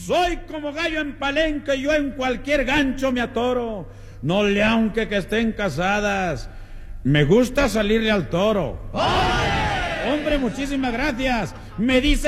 Soy como gallo en palenque, yo en cualquier gancho me atoro. No le aunque que estén casadas, me gusta salirle al toro. ¡Hombre, muchísimas gracias! Me dice